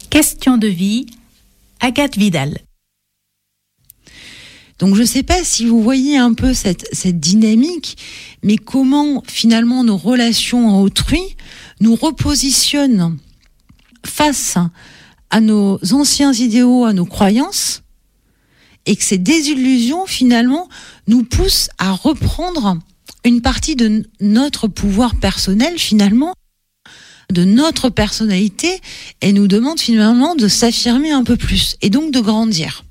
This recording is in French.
Question de vie, Agathe Vidal. Donc je ne sais pas si vous voyez un peu cette dynamique, mais comment finalement nos relations à autrui nous repositionnent face à nos anciens idéaux, à nos croyances, et que ces désillusions finalement nous poussent à reprendre une partie de notre pouvoir personnel finalement, de notre personnalité, et nous demandent finalement de s'affirmer un peu plus, et donc de grandir.